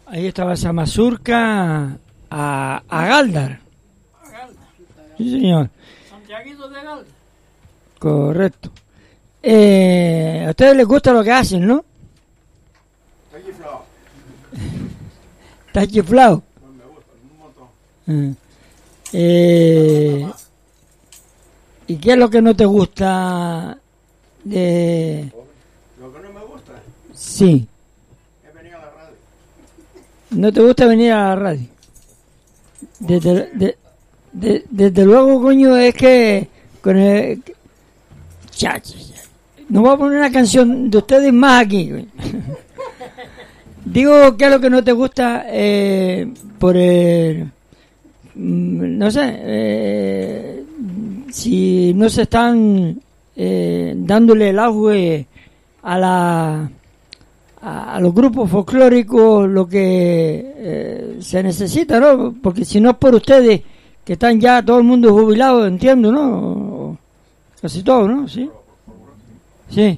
Ahí estaba esa mazurca a Galdar. Sí, señor. Santiaguito de Galdar. Correcto. A ustedes les gusta lo que hacen, ¿no? Está chiflado. Está chiflado. No me gusta, un montón. ¿Y qué es lo que no te gusta de...? Lo que no me gusta Sí. es venir a la radio. ¿No te gusta venir a la radio? Desde luego, coño, es que con el... No voy a poner una canción de ustedes más aquí, coño. Digo, ¿qué es lo que no te gusta por el... no sé, si no se están dándole el auge a los grupos folclóricos lo que se necesita, ¿no? Porque si no es por ustedes, que están ya todo el mundo jubilado, entiendo, ¿no? Casi todo, ¿no? Sí. Sí.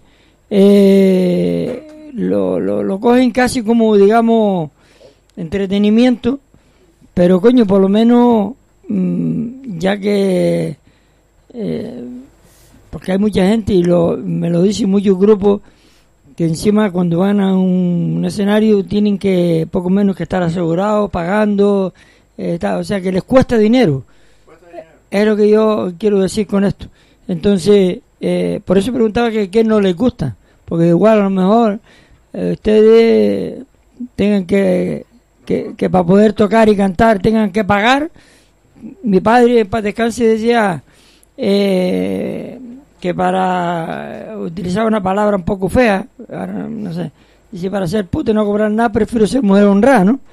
Lo cogen casi como, digamos, entretenimiento, pero coño, por lo menos, ya que... porque hay mucha gente y me lo dicen muchos grupos que encima cuando van a un escenario tienen que poco menos que estar asegurados, pagando, o sea que les cuesta dinero. Es lo que yo quiero decir con esto. Entonces, por eso preguntaba que qué no les gusta, porque igual a lo mejor ustedes tengan que para poder tocar y cantar tengan que pagar. Mi padre, para descanse, decía que para utilizar una palabra un poco fea, ahora no sé, dice, para ser puto y no cobrar nada, prefiero ser mujer honrada, ¿no?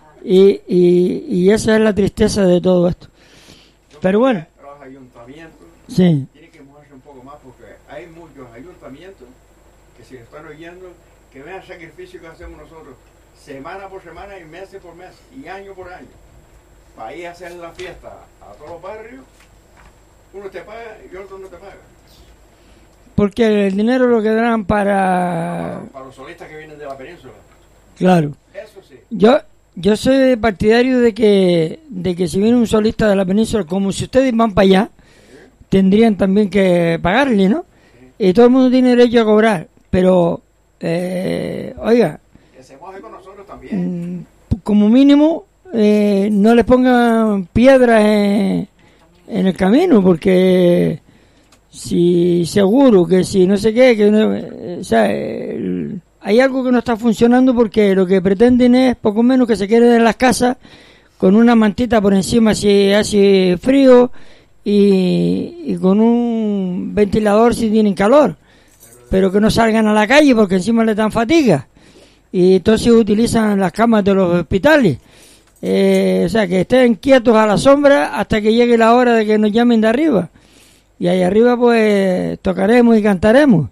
Y esa es la tristeza de todo esto. Pero bueno. Los ayuntamientos sí. tienen que moverse un poco más porque hay muchos ayuntamientos que si están oyendo, que vean el sacrificio que hacemos nosotros semana por semana y mes por mes y año por año para ir a hacer la fiesta a todos los barrios. Uno te paga y otro no te paga. Porque el dinero lo que dan para los solistas que vienen de la península. Claro. Eso sí. Yo soy partidario de que si viene un solista de la península, como si ustedes van para allá, tendrían también que pagarle, ¿no? Y todo el mundo tiene derecho a cobrar, pero oiga, que se moje con nosotros también. Como mínimo no les pongan piedras en el camino, porque si seguro que si no sé qué, que no, o sea, hay algo que no está funcionando, porque lo que pretenden es poco menos que se queden en las casas con una mantita por encima si hace frío y con un ventilador si tienen calor, pero que no salgan a la calle porque encima les dan fatiga y entonces utilizan las camas de los hospitales. O sea, que estén quietos a la sombra hasta que llegue la hora de que nos llamen de arriba, y ahí arriba pues tocaremos y cantaremos,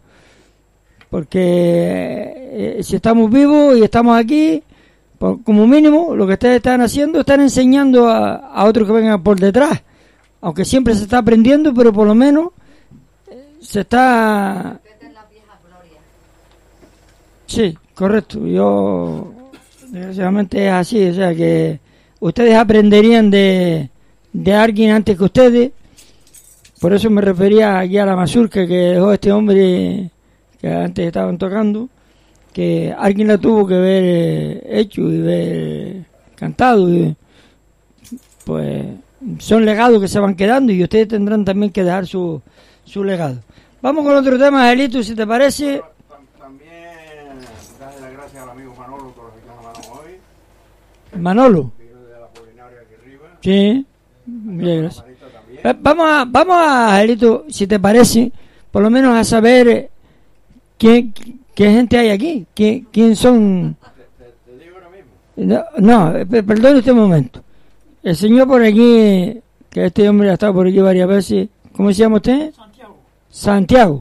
porque si estamos vivos y estamos aquí, pues, como mínimo lo que ustedes están haciendo, están enseñando a otros que vengan por detrás, aunque siempre se está aprendiendo, pero por lo menos se está... Sí, correcto. Yo, desgraciadamente es así, o sea que ustedes aprenderían de alguien antes que ustedes. Por eso me refería aquí a la mazurca que dejó este hombre que antes estaban tocando, que alguien la tuvo que ver hecho y ver cantado, y pues son legados que se van quedando y ustedes tendrán también que dejar su legado. Vamos con otro tema, Angelito, si te parece. También darle las gracias al amigo Manolo por los que nos mandaron hoy. Manolo. De la Polinaria aquí arriba. Sí. Bien, gracias. Vamos a, Angelito, si te parece, por lo menos a saber qué gente hay aquí, quién son. Te digo ahora mismo. No, perdón este momento. El señor por aquí, que este hombre ha estado por aquí varias veces, ¿cómo se llama usted? Santiago.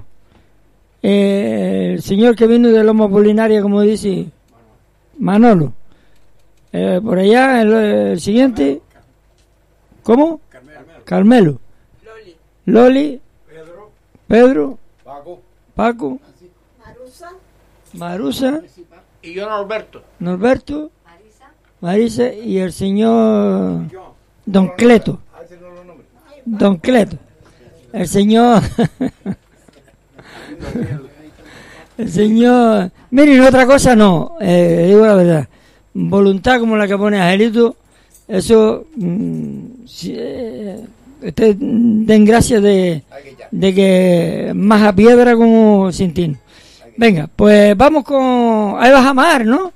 El señor que vino de Loma Polinaria, como dice, Manolo. Por allá, el siguiente, ¿cómo? Carmelo. Loli. Pedro. Paco. Marusa. Y yo Norberto. Marisa y el señor Don Cleto. Don Cleto. El señor... el señor... Miren, otra cosa no, digo la verdad. Voluntad como la que pone Angelito, eso... ustedes den gracias de que más a piedra como sin tino. Venga, pues vamos con... Ahí vas a amar, ¿no?